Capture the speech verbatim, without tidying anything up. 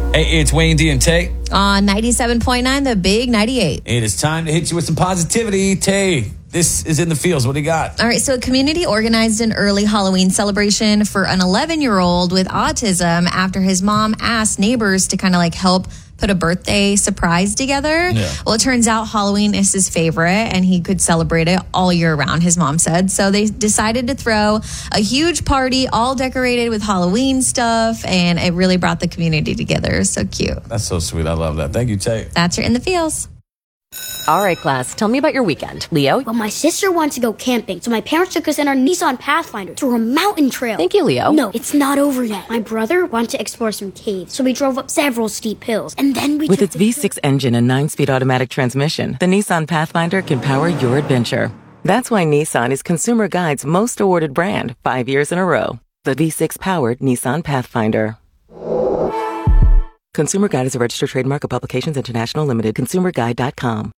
Hey, it's Wayne D and Tay. On ninety-seven point nine, the big ninety-eight. It is time to hit you with some positivity. Tay, this is In the Fields. What do you got? All right, so a community organized an early Halloween celebration for an eleven-year-old with autism after his mom asked neighbors to kind of like help put a birthday surprise together. Yeah. Well, it turns out Halloween is his favorite and he could celebrate it all year round, his mom said. So they decided to throw a huge party all decorated with Halloween stuff, and it really brought the community together. So cute. That's so sweet. I love that. Thank you, Tay. That's your In the Feels. All right, class, tell me about your weekend. Leo? Well, my sister wanted to go camping, so my parents took us in our Nissan Pathfinder through a mountain trail. Thank you, Leo. No, it's not over yet. My brother wanted to explore some caves, so we drove up several steep hills, and then we With took its the V six engine and nine-speed automatic transmission, the Nissan Pathfinder can power your adventure. That's why Nissan is Consumer Guide's most awarded brand five years in a row. The V six-powered Nissan Pathfinder. Consumer Guide is a registered trademark of Publications International Limited. consumer guide dot com.